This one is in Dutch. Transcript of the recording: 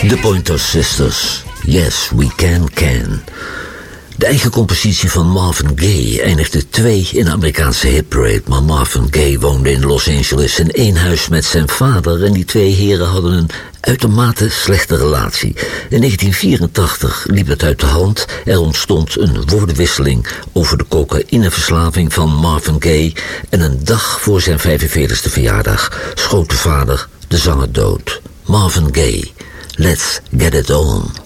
The Pointer Sisters, Yes We Can. De eigen compositie van Marvin Gaye eindigde 2 in de Amerikaanse hitparade, maar Marvin Gaye woonde in Los Angeles in 1 huis met zijn vader en die 2 heren hadden een uitermate slechte relatie. In 1984 liep het uit de hand. Er ontstond een woordenwisseling over de cocaïneverslaving van Marvin Gaye en een dag voor zijn 45e verjaardag schoot de vader de zanger dood. Marvin Gaye, Let's Get It On.